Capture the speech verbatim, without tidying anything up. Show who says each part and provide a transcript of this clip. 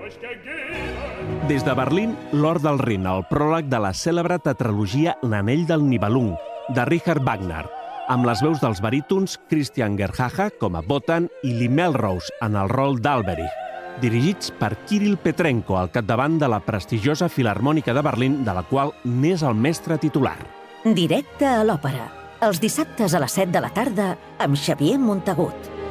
Speaker 1: Des de Berlín, l'Or del Rin, el pròleg de la cèlebre tetralogia L'Anell del Nibelung, de Richard Wagner, amb les veus dels barítons Christian Gerhaja com a Wotan i Lee Melrose en el rol d'Alberich, dirigits per Kirill Petrenko al capdavant de la prestigiosa Filharmònica de Berlín, de la qual n'és el mestre titular.
Speaker 2: Directe a l'òpera, els dissabtes a les set de la tarda amb Xavier Montagut.